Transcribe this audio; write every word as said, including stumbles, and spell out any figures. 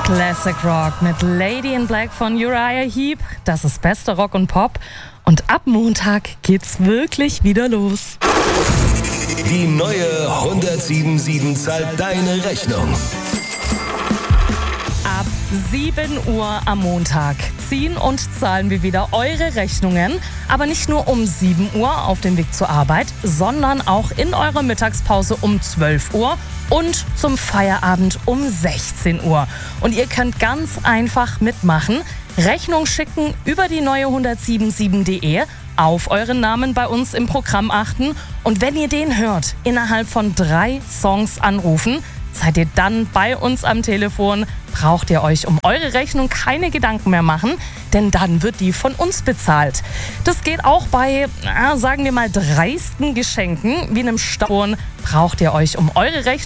Classic Rock mit Lady in Black von Uriah Heep. Das ist beste Rock und Pop. Und ab Montag geht's wirklich wieder los. Die neue hundertsieben Komma sieben zahlt deine Rechnung. Ab sieben Uhr am Montag ziehen und zahlen wir wieder eure Rechnungen. Aber nicht nur um sieben Uhr auf dem Weg zur Arbeit, sondern auch in eurer Mittagspause um zwölf Uhr und zum Feierabend um sechzehn Uhr. Und ihr könnt ganz einfach mitmachen. Rechnung schicken über die neue hundertsieben Komma sieben punkt de, auf euren Namen bei uns im Programm achten. Und wenn ihr den hört, innerhalb von drei Songs anrufen, seid ihr dann bei uns am Telefon, braucht ihr euch um eure Rechnung keine Gedanken mehr machen, denn dann wird die von uns bezahlt. Das geht auch bei, na, sagen wir mal, dreisten Geschenken wie einem Stauon. Braucht ihr euch um eure Rechnung